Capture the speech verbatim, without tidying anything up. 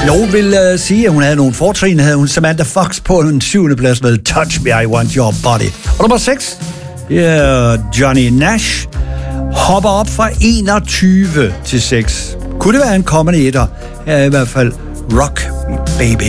Nogen vil uh, sige, at hun havde nogle fortrin. Havde hun Samantha Fox på en syvende plads med Touch Me, I Want Your Body. Og nummer seks, yeah, Johnny Nash hopper op fra enogtyve til seks. Kunne det være en kommende etter? Ja, i hvert fald Rock Baby.